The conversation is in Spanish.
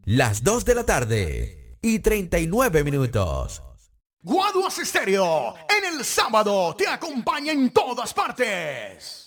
Las 2 de la tarde y 39 minutos. Guaduas Estéreo, en el sábado te acompaña en todas partes.